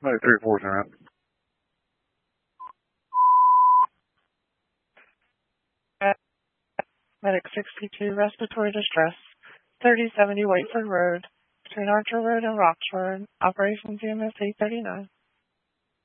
Maybe 3/4 around. Medic 62, respiratory distress, 3070 Whiteford Road, between Archer Road and Roxford, operations EMS 839.